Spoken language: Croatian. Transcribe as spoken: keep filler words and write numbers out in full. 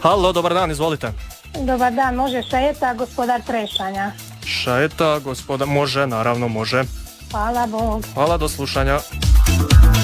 Halo, dobar dan, izvolite. Dobar dan, može Šajeta, gospodar Trešanja. Šajeta, gospoda, može, naravno može. Hvala Bog. Hvala, do slušanja.